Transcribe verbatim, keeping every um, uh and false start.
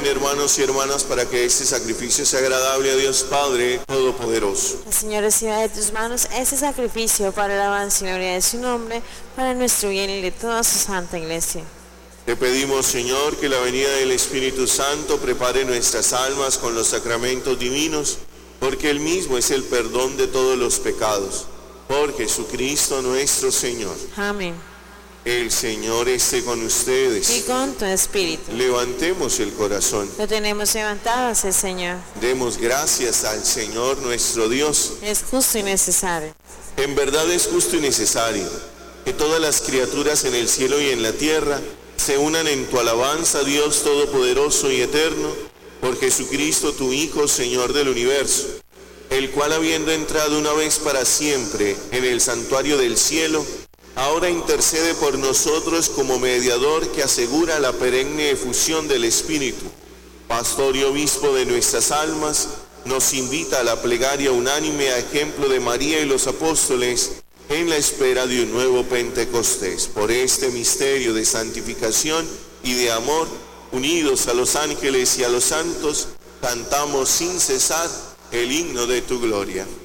orden, hermanos y hermanas, para que este sacrificio sea agradable a Dios Padre Todopoderoso. El Señor reciba de tus manos este sacrificio para la alabanza y gloria de su nombre, para nuestro bien y de toda su santa iglesia. Te pedimos, Señor, que la venida del Espíritu Santo prepare nuestras almas con los sacramentos divinos, porque Él mismo es el perdón de todos los pecados. Por Jesucristo nuestro Señor. Amén. El Señor esté con ustedes. Y con tu espíritu. Levantemos el corazón. Lo tenemos levantado hacia el Señor. Demos gracias al Señor nuestro Dios. Es justo y necesario. En verdad es justo y necesario que todas las criaturas en el cielo y en la tierra se unan en tu alabanza, Dios Todopoderoso y Eterno, por Jesucristo tu Hijo, Señor del universo, el cual, habiendo entrado una vez para siempre en el santuario del cielo, ahora intercede por nosotros como mediador que asegura la perenne efusión del Espíritu. Pastor y obispo de nuestras almas, nos invita a la plegaria unánime a ejemplo de María y los apóstoles en la espera de un nuevo Pentecostés. Por este misterio de santificación y de amor, unidos a los ángeles y a los santos, cantamos sin cesar el himno de tu gloria.